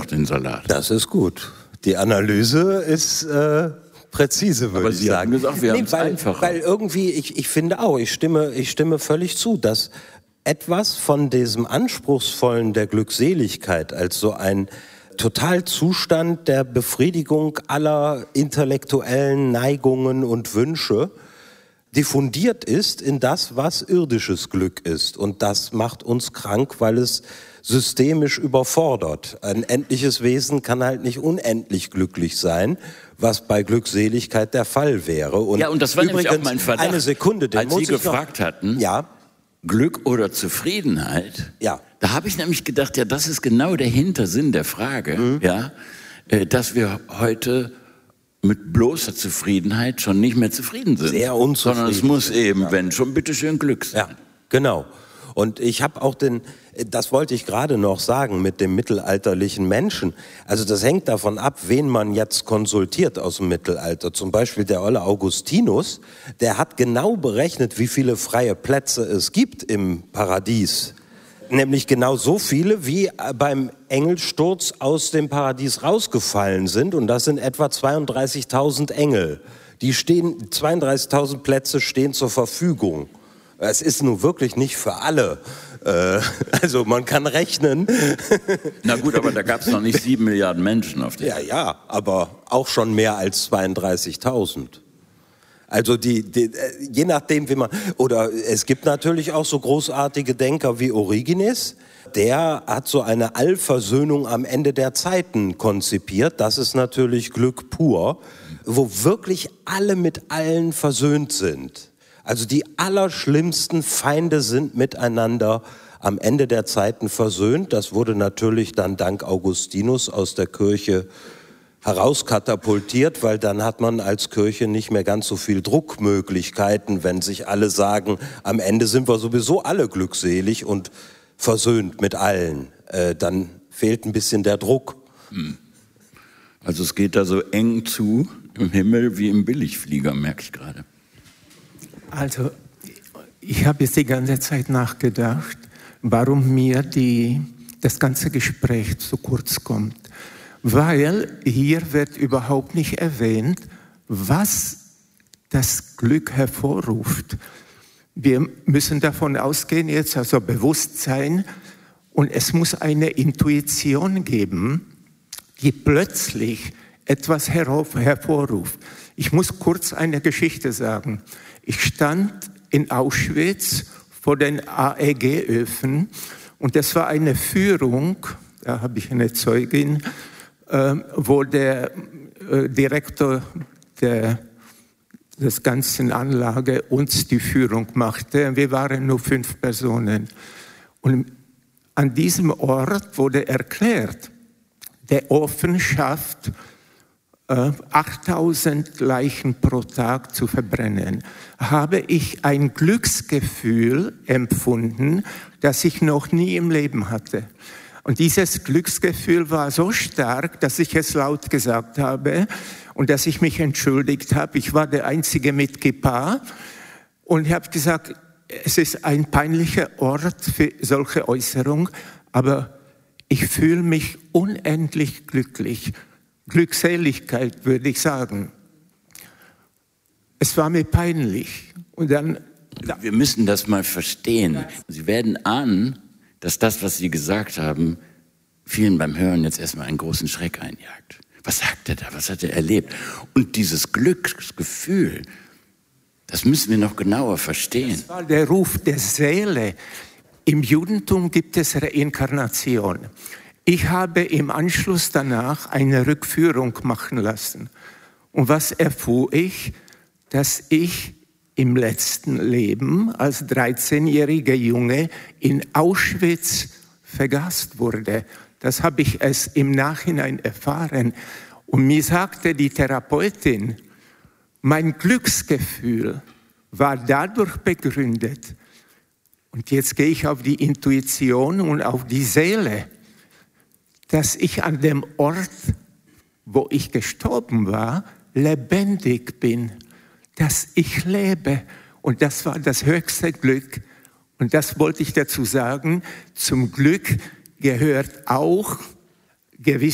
noch den Salat. Das ist gut. Die Analyse ist präzise, würde ich sagen. Aber Sie haben gesagt, wir haben es einfacher. Weil irgendwie, ich finde auch, ich stimme völlig zu, dass etwas von diesem Anspruchsvollen der Glückseligkeit als so ein Totalzustand der Befriedigung aller intellektuellen Neigungen und Wünsche diffundiert ist in das, was irdisches Glück ist. Und das macht uns krank, weil es systemisch überfordert. Ein endliches Wesen kann halt nicht unendlich glücklich sein, was bei Glückseligkeit der Fall wäre. Und ja, und das war übrigens nämlich auch mein Verdacht, eine Sekunde, als Sie gefragt hatten, ja, Glück oder Zufriedenheit, ja. Da habe ich nämlich gedacht, ja, das ist genau der Hintersinn der Frage, ja, dass wir heute mit bloßer Zufriedenheit schon nicht mehr zufrieden sind. Sehr unzufrieden. Sondern es muss eben, wenn schon, bitteschön Glück sein. Ja, genau. Und ich habe auch das wollte ich gerade noch sagen mit dem mittelalterlichen Menschen. Also das hängt davon ab, wen man jetzt konsultiert aus dem Mittelalter. Zum Beispiel der olle Augustinus, der hat genau berechnet, wie viele freie Plätze es gibt im Paradies. Nämlich genau so viele, wie beim Engelsturz aus dem Paradies rausgefallen sind. Und das sind etwa 32.000 Engel. 32.000 Plätze stehen zur Verfügung. Es ist nun wirklich nicht für alle. Also man kann rechnen. Na gut, aber da gab es noch nicht 7 Milliarden Menschen auf der Welt. Ja, aber auch schon mehr als 32.000. Also je nachdem, wie man... Oder es gibt natürlich auch so großartige Denker wie Origenes. Der hat so eine Allversöhnung am Ende der Zeiten konzipiert. Das ist natürlich Glück pur, wo wirklich alle mit allen versöhnt sind. Also die allerschlimmsten Feinde sind miteinander am Ende der Zeiten versöhnt. Das wurde natürlich dann dank Augustinus aus der Kirche herauskatapultiert, weil dann hat man als Kirche nicht mehr ganz so viel Druckmöglichkeiten, wenn sich alle sagen, am Ende sind wir sowieso alle glückselig und versöhnt mit allen. Dann fehlt ein bisschen der Druck. Also es geht da so eng zu im Himmel wie im Billigflieger, merke ich gerade. Also ich habe jetzt die ganze Zeit nachgedacht, warum mir das ganze Gespräch zu kurz kommt. Weil hier wird überhaupt nicht erwähnt, was das Glück hervorruft. Wir müssen davon ausgehen, jetzt also Bewusstsein, und es muss eine Intuition geben, die plötzlich etwas hervorruft. Ich muss kurz eine Geschichte sagen. Ich stand in Auschwitz vor den AEG-Öfen und das war eine Führung, da habe ich eine Zeugin, wo der Direktor der ganzen Anlage uns die Führung machte. Wir waren nur 5 Personen. Und an diesem Ort wurde erklärt, der Ofen schafft 8.000 Leichen pro Tag zu verbrennen. Habe ich ein Glücksgefühl empfunden, das ich noch nie im Leben hatte. Und dieses Glücksgefühl war so stark, dass ich es laut gesagt habe und dass ich mich entschuldigt habe. Ich war der Einzige mit Kippa und ich habe gesagt, es ist ein peinlicher Ort für solche Äußerungen, aber ich fühle mich unendlich glücklich. Glückseligkeit, würde ich sagen. Es war mir peinlich. Und dann... Wir müssen das mal verstehen. Sie werden ahnen, dass das, was Sie gesagt haben, vielen beim Hören jetzt erstmal einen großen Schreck einjagt. Was sagt er da? Was hat er erlebt? Und dieses Glücksgefühl, das müssen wir noch genauer verstehen. Das war der Ruf der Seele. Im Judentum gibt es Reinkarnation. Ich habe im Anschluss danach eine Rückführung machen lassen. Und was erfuhr ich? Dass ich im letzten Leben als 13-jähriger Junge in Auschwitz vergast wurde. Das habe ich erst im Nachhinein erfahren. Und mir sagte die Therapeutin, mein Glücksgefühl war dadurch begründet. Und jetzt gehe ich auf die Intuition und auf die Seele, dass ich an dem Ort, wo ich gestorben war, lebendig bin. Dass ich lebe. Und das war das höchste Glück. Und das wollte ich dazu sagen. Zum Glück gehört auch gewisse